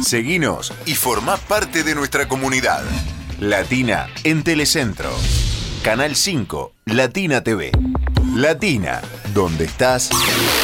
Seguinos y formá parte de nuestra comunidad. Latina en Telecentro. Canal 5, Latina TV. Latina, donde estás.